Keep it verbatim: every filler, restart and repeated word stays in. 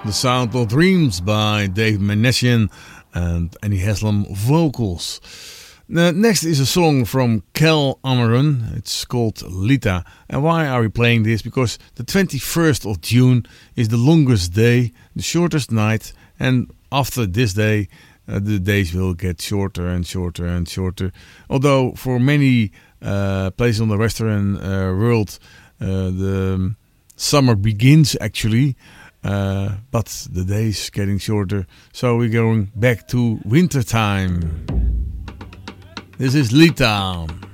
The Sound of Dreams by Dave Menashian and Annie Haslam vocals. Uh, next is a song from Cal Amaran. It's called Lita. And why are we playing this? Because the twenty-first of June is the longest day, the shortest night, and after this day uh, the days will get shorter and shorter and shorter. Although for many uh, places on the Western uh, world uh, the summer begins actually. Uh, but the days getting shorter, so we're going back to winter time. This is Lita.